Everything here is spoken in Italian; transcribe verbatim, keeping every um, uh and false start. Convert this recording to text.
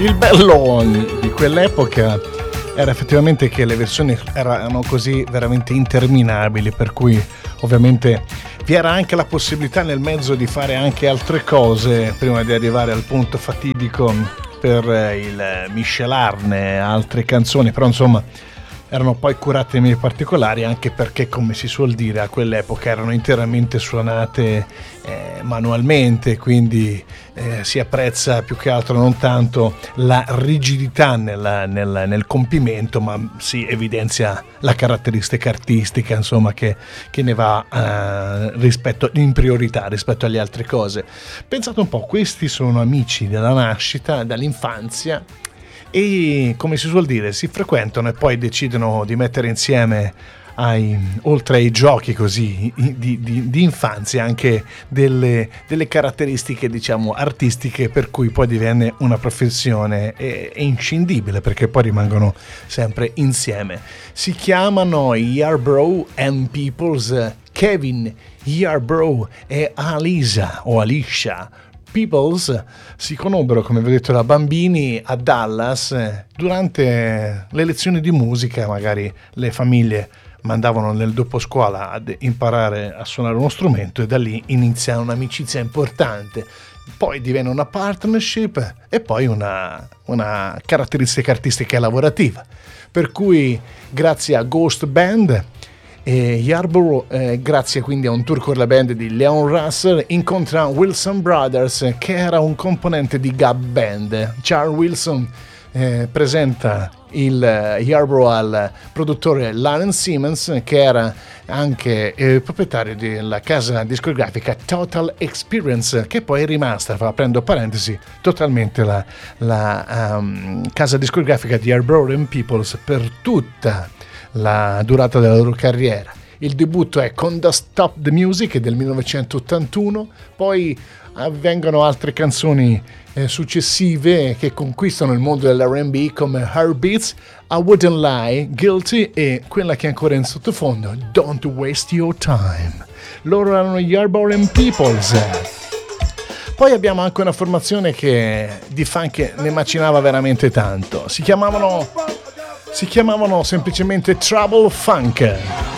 Il bello di quell'epoca era effettivamente che le versioni erano così veramente interminabili, per cui ovviamente vi era anche la possibilità nel mezzo di fare anche altre cose prima di arrivare al punto fatidico per il miscelarne altre canzoni, però insomma erano poi curate nei miei particolari, anche perché, come si suol dire, a quell'epoca erano interamente suonate eh, manualmente, quindi eh, si apprezza più che altro non tanto la rigidità nel, nel, nel compimento, ma si evidenzia la caratteristica artistica, insomma, che, che ne va eh, rispetto, in priorità rispetto alle altre cose. Pensate un po', questi sono amici della nascita, dall'infanzia, e come si suol dire si frequentano e poi decidono di mettere insieme, ai, oltre ai giochi così di, di, di infanzia, anche delle, delle caratteristiche diciamo artistiche, per cui poi divenne una professione e, e inscindibile, perché poi rimangono sempre insieme. Si chiamano Yarbrough and Peoples, Kevin Yarbrough e Alisa o Alicia Peoples si conobbero, come vi ho detto, da bambini a Dallas. Durante le lezioni di musica magari le famiglie mandavano nel doposcuola ad imparare a suonare uno strumento e da lì inizia un'amicizia importante. Poi divenne una partnership e poi una, una caratteristica artistica e lavorativa. Per cui grazie a Ghost Band, E Yarbrough, eh, grazie quindi a un tour con la band di Leon Russell, incontra Wilson Brothers, che era un componente di Gab Band. Charles Wilson eh, presenta il eh, Yarbrough al produttore Lawrence Simmons, che era anche eh, proprietario della casa discografica Total Experience, che poi è rimasta, aprendo parentesi, totalmente la, la um, casa discografica di Yarbrough and Peoples per tutta la durata della loro carriera. Il debutto è con The Stop the Music del millenovecentottantuno, poi avvengono altre canzoni eh, successive che conquistano il mondo dell'R and B, come Heartbeats, I Wouldn't Lie, Guilty e quella che è ancora in sottofondo, Don't Waste Your Time. Loro erano Yarbrough and Peoples. Poi abbiamo anche una formazione che di funk ne macinava veramente tanto. Si chiamavano Si chiamavano semplicemente Trouble Funk.